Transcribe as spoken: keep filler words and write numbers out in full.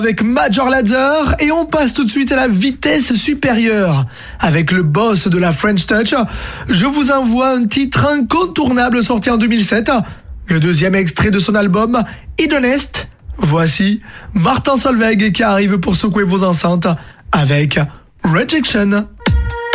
Avec Major Lazer et on passe tout de suite à la vitesse supérieure. Avec le boss de la French Touch, je vous envoie un titre incontournable sorti en deux mille sept, le deuxième extrait de son album Hedonist. Voici Martin Solveig qui arrive pour secouer vos enceintes avec Rejection.